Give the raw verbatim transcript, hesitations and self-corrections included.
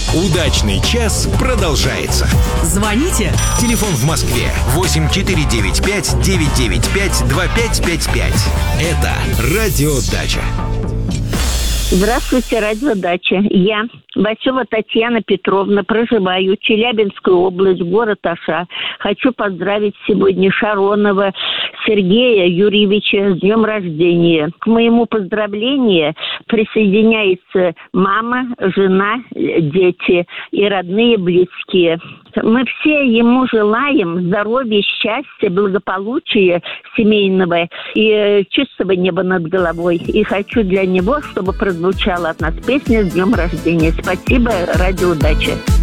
Удачный час продолжается. Звоните. Телефон в Москве восемь четыре девять пять девять девять пять два пять пять пять. Это Радио Дача. Здравствуйте, Радио Дача. Я, Васева Татьяна Петровна, проживаю в Челябинской области, город Аша. Хочу поздравить сегодня Шаронова Сергея Юрьевича с днем рождения. К моему поздравлению присоединяется мама, жена, дети и родные, близкие. Мы все ему желаем здоровья, счастья, благополучия семейного и чистого неба над головой. И хочу для него, чтобы прозвучала от нас песня с днем рождения. Спасибо, Радио Дача.